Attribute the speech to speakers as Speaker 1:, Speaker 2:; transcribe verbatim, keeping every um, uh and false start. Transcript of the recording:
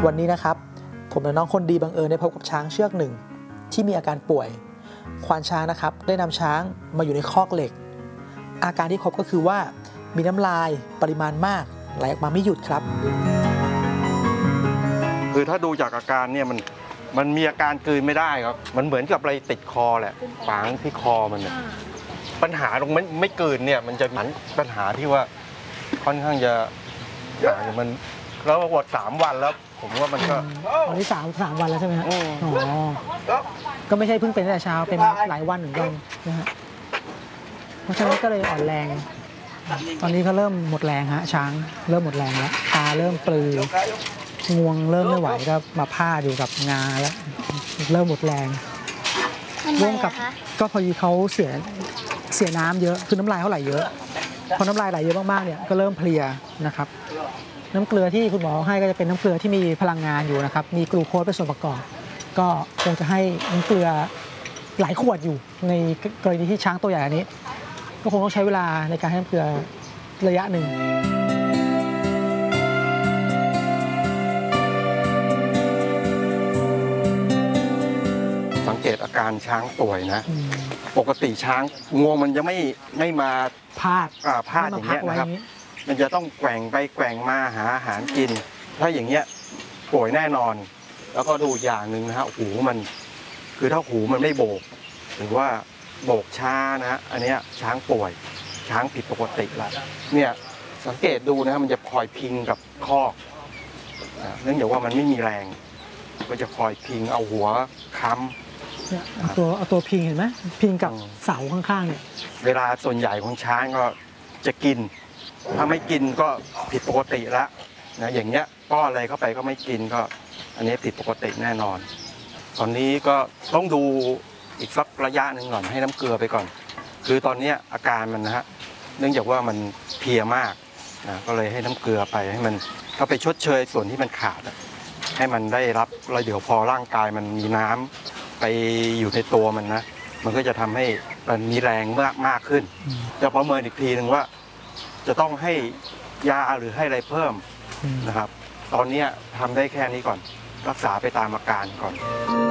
Speaker 1: วันนี้นะครับผมและน้องคนดีบังเอิญได้พบกับช้างเชือกหนึ่งที่มีอาการป่วยควานช้างนะครับได้นำช้างมาอยู่ในคอกเหล็กอาการที่พบก็คือว่ามีน้ำลายปริมาณมากไหลออกมาไม่หยุดครับ
Speaker 2: คือถ้าดูจากอาการเนี่ยมันมันมีอาการกลืนไม่ได้ครับมันเหมือนกับอะไรติดคอแหละฝังที่คอมันเนี่ยปัญหาตรงไม่ไม่กลืนเนี่ยมันจะเหมือนปัญหาที่ว่าค่อนข้างจะห่างมันแล้วปวดสามวันแล้วผมว่ามันก็
Speaker 1: วันนี้สามสามวันแล้วใช่ไหมฮะอ๋อก็ไม่ใช่เพิ่งเป็นแต่เช้าเป็นหลายวันเหมือนกันนะฮะเพราะฉะนั้นก็เลยอ่อนแรงตอนนี้เขาเริ่มหมดแรงฮะช้างเริ่มหมดแรงแล้วตาเริ่มปลืองวงเริ่มไม่ไหวก็มาพาดอยู่กับงาแล้วเริ่มหมดแรงร่วมกับก็พอดีเขาเสียเสียน้ำเยอะคือน้ำลายเขาไหลเยอะพอน้ำลายไหลเยอะมากๆเนี่ยก็เริ่มเพลียนะครับน้ำเกลือที่คุณหมอให้ก็จะเป็นน้ำเกลือที่มีพลังงานอยู่นะครับมีกลูโคสเป็นส่วนประกอบก็คงจะให้น้ำเกลือหลายขวดอยู่ในกรณีที่ช้างตัวใหญ่อันนี้ก็คงต้องใช้เวลาในการให้น้ำเกลือระยะหนึ่ง
Speaker 2: สังเกตอาการช้างป่วยนะปกติช้างงวงมันจะไม่ไม่มา
Speaker 1: พาด
Speaker 2: พาดอย่างเงี้ยนะครับมันจะต้องแกว่งไปแกว่งมาหาอาหารกินถ้าอย่างเงี้ยป่วยแน่นอนแล้วก็ดูอย่างหนึ่งนะฮะหูมันคือถ้าหูมันไม่โบกหรือว่าโบกช้านะฮะอันเนี้ยช้างป่วยช้างผิดปกติละเนี่ยสังเกตดูนะมันจะคอยพิงกับคอกเนื่องจากว่ามันไม่มีแรงก็จะคอยพิงเอาหัวค้ำ
Speaker 1: เนี่ยเอาตัวเอาตัวพิงเห็นไหมพิงกับเสาข้างๆเนี่ย
Speaker 2: เวลาส่วนใหญ่ของช้างก็จะกินถ้าไม่กินก็ผิดปกติแล้วนะอย่างเงี้ยป้อนอะไรเข้าไปก็ไม่กินก็อันนี้ผิดปกติแน่นอนตอนนี้ก็ต้องดูอีกสักระยะหนึ่งก่อนให้น้ำเกลือไปก่อนคือตอนนี้อาการมันนะฮะเนื่องจากว่ามันเพลียมากนะก็เลยให้น้ำเกลือไปให้มันเข้าไปชดเชยส่วนที่มันขาดให้มันได้รับแล้วเดี๋ยวพอร่างกายมันมีน้ำไปอยู่ในตัวมันนะมันก็จะทำให้มันมีแรงมากมากขึ้นจะประเมินอีกทีหนึ่งว่าจะต้องให้ยาหรือให้อะไรเพิ่มนะครับตอนนี้ทำได้แค่นี้ก่อนรักษาไปตามอาการก่อน